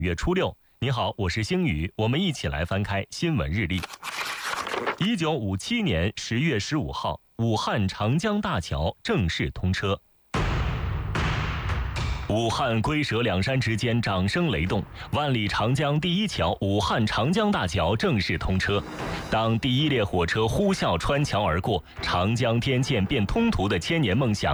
月初6。你好，我是星宇，我们一起来翻开新闻日历。1957年10月15号，武汉长江大桥正式通车。武汉龟蛇两山之间掌声雷动，万里长江第一桥武汉长江大桥正式通车。当第一列火车呼啸穿桥而过，长江天堑变通途的千年梦想